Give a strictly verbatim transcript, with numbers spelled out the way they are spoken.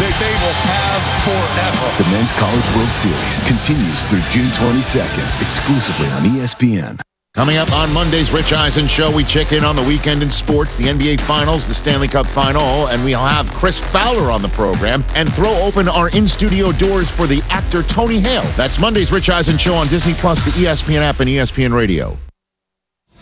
that they will have forever. The Men's College World Series continues through June twenty-second, exclusively on E S P N. Coming up on Monday's Rich Eisen Show, we check in on the weekend in sports, the N B A Finals, the Stanley Cup Final, and we'll have Chris Fowler on the program and throw open our in-studio doors for the actor Tony Hale. That's Monday's Rich Eisen Show on Disney Plus, the E S P N app, and E S P N Radio.